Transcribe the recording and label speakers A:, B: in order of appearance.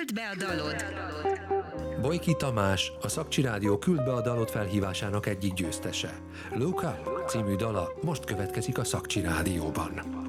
A: Küld be a dalod!
B: Bojki Tamás, a Szakcsi Rádió Küld be a dalot felhívásának egyik győztese. Look Up című dala most következik a Szakcsi Rádióban.